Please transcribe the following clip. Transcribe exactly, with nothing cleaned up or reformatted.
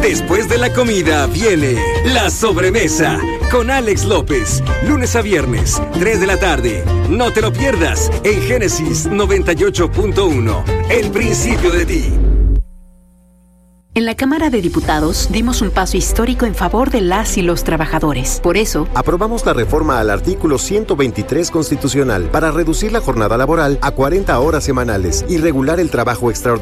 Después de la comida viene la sobremesa con Alex López. Lunes a viernes, tres de la tarde. No te lo pierdas en Génesis noventa y ocho punto uno. El principio de ti. En la Cámara de Diputados dimos un paso histórico en favor de las y los trabajadores. Por eso, aprobamos la reforma al artículo ciento veintitrés constitucional para reducir la jornada laboral a cuarenta horas semanales y regular el trabajo extraordinario